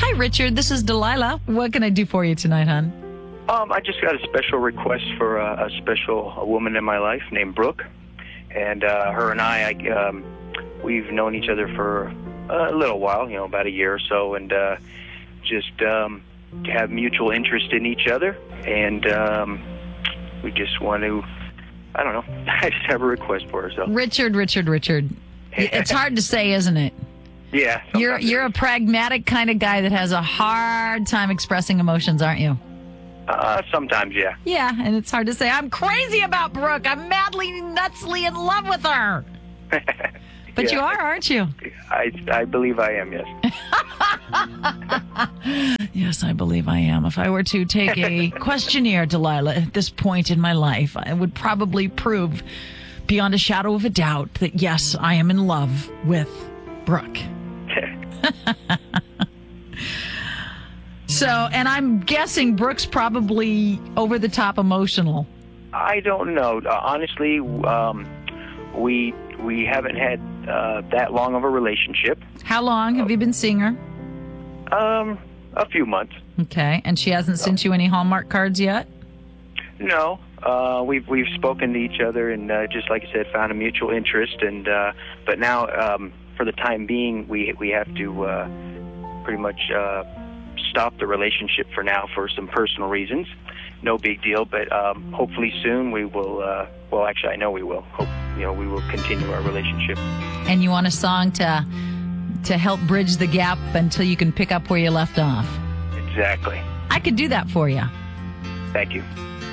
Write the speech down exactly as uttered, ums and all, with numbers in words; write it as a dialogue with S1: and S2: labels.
S1: Hi, Richard. This is Delilah. What can I do for you tonight, hon?
S2: Um, I just got a special request for a, a special a woman in my life named Brooke, and uh, her and I, I um, we've known each other for a little while, you know, about a year or so, and uh, just um, have mutual interest in each other, and um, we just want to, I don't know, I just have a request for her. So.
S1: Richard, Richard, Richard. It's hard to say, isn't it?
S2: Yeah.
S1: You're you're a pragmatic kind of guy that has a hard time expressing emotions, aren't you?
S2: Uh, sometimes, yeah.
S1: Yeah, and it's hard to say, I'm crazy about Brooke. I'm madly, nutsly in love with her. But
S2: Yeah.
S1: you are, aren't you?
S2: I, I believe I am, yes.
S1: Yes, I believe I am. If I were to take a questionnaire, Delilah, at this point in my life, I would probably prove beyond a shadow of a doubt that, yes, I am in love with Brooke. So, and I'm guessing Brooke's probably over the top emotional.
S2: I don't know. Uh, honestly, um, we we haven't had uh, that long of a relationship.
S1: How long have you been seeing her?
S2: Um, a few months.
S1: Okay, and she hasn't sent you any Hallmark cards yet?
S2: No, uh, we've we've spoken to each other, and uh, just like I said, found a mutual interest. And uh, but now, um, for the time being, we we have to uh, pretty much uh, stop the relationship for now for some personal reasons. No big deal, but um, hopefully soon we will. Uh, well, actually, I know we will. Hope you know we will continue our relationship.
S1: And you want a song to to help bridge the gap until you can pick up where you left off?
S2: Exactly.
S1: I could do that for you.
S2: Thank you.